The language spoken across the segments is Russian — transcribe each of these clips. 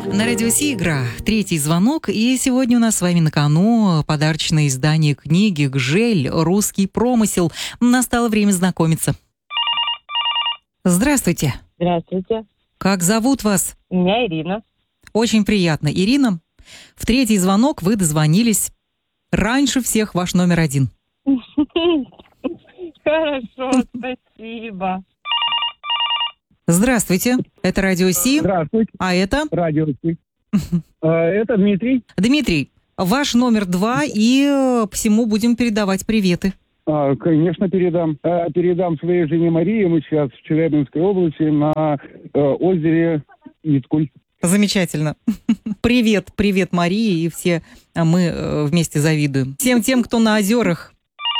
На радио Си игра «Третий звонок». И сегодня у нас с вами на кону подарочное издание книги «Гжель. Русский промысел». Настало время знакомиться. Здравствуйте. Здравствуйте. Как зовут вас? Меня Ирина. Очень приятно. Ирина, в «Третий звонок» вы дозвонились раньше всех, ваш номер один. Хорошо, спасибо. Здравствуйте. Это радио Си. Здравствуйте. А это? Радио Си. Это Дмитрий. Дмитрий, ваш номер 2, и всему будем передавать приветы. Конечно, передам. Передам своей жене Марии. Мы сейчас в Челябинской области на озере Иткуль. Замечательно. Привет Марии, и все мы вместе завидуем. Всем тем, кто на озерах.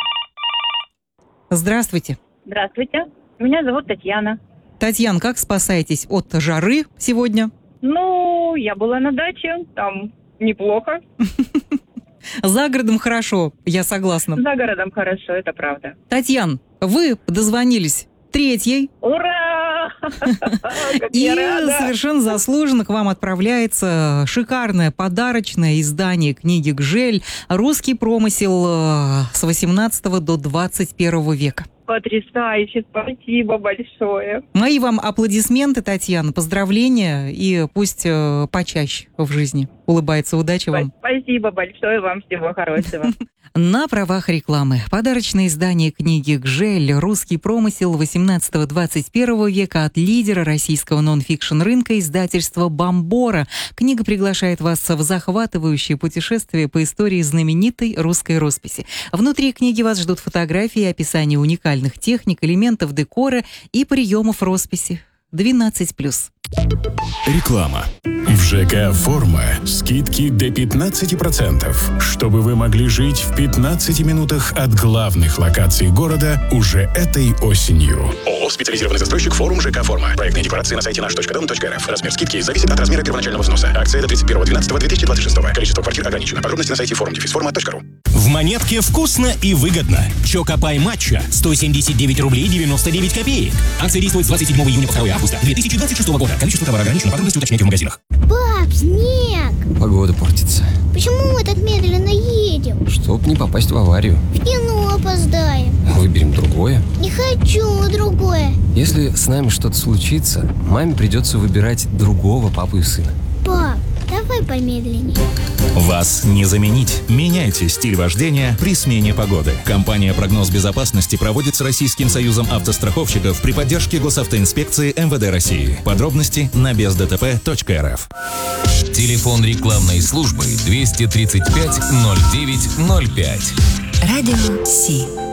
Здравствуйте. Здравствуйте. Меня зовут Татьяна. Татьяна, как спасаетесь от жары сегодня? Я была на даче, там неплохо. За городом хорошо, я согласна. За городом хорошо, это правда. Татьяна, вы дозвонились третьей. Ура! И совершенно заслуженно к вам отправляется шикарное подарочное издание книги «Гжель. Русский промысел с 18 до 21 века». Потрясающе, спасибо большое. Мои вам аплодисменты, Татьяна, поздравления, и пусть почаще в жизни улыбается. Удачи вам. Спасибо большое, вам всего хорошего. На правах рекламы. Подарочное издание книги «Гжель. Русский промысел 18-21 века» от лидера российского нон-фикшн рынка издательства «Бомбора». Книга приглашает вас в захватывающее путешествие по истории знаменитой русской росписи. Внутри книги вас ждут фотографии и описание уникальных техник, элементов декора и приемов росписи. 12+. Реклама. В ЖК «Форма» скидки до 15%, чтобы вы могли жить в 15 минутах от главных локаций города уже этой осенью. ООО «Специализированный застройщик Форум ЖК «Форма». Проектные декорации на сайте наш.дом.рф. Размер скидки зависит от размера первоначального взноса. Акция до 31.12.2026. Количество квартир ограничено. Подробности на сайте forum-forma.ru. В Монетке вкусно и выгодно. Чокопай матча 179 рублей 99 копеек. Акция действует с 27 июня по 2 августа 2026 года. Количество товара ограничено. Подробности уточняйте в магазинах. Пап, снег! Погода портится. Почему мы так медленно едем? Чтоб не попасть в аварию. В кино опоздаем. Выберем другое. Не хочу другое. Если с нами что-то случится, маме придется выбирать другого папу и сына. Пап, давай помедленнее. Вас не заменить. Меняйте стиль вождения при смене погоды. Компания «Прогноз безопасности» проводит с Российским союзом автостраховщиков при поддержке Госавтоинспекции МВД России. Подробности на бездтп.рф. Телефон рекламной службы 235 09 05. Радио Си.